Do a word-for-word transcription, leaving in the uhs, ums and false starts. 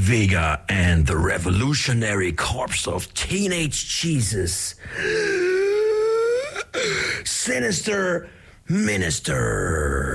Vega and the Revolutionary Corps of Teenage Jesus. Sinister Minister.